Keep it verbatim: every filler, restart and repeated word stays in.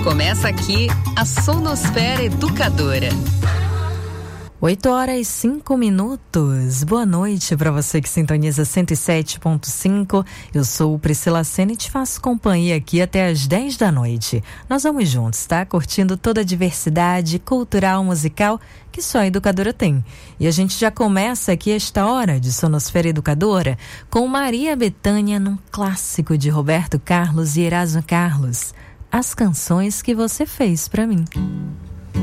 Começa aqui a Sonosfera Educadora. oito horas e cinco minutos. Boa noite para você que sintoniza cento e sete ponto cinco. Eu sou Priscila Sena e te faço companhia aqui até as dez da noite. Nós vamos juntos, tá? Curtindo toda a diversidade cultural, musical que só a educadora tem. E a gente já começa aqui esta hora de Sonosfera Educadora com Maria Bethânia num clássico de Roberto Carlos e Erasmo Carlos. As canções que você fez para mim.